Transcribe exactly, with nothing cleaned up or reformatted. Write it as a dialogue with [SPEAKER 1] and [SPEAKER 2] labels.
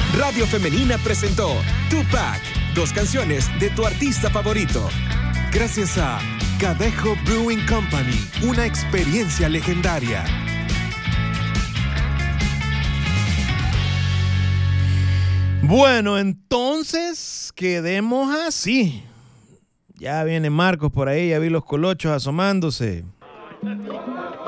[SPEAKER 1] Radio Femenina presentó Tupac, dos canciones de tu artista favorito. Gracias a Cadejo Brewing Company, una experiencia legendaria.
[SPEAKER 2] Bueno, entonces quedemos así. Ya viene Marcos por ahí, ya vi los colochos asomándose.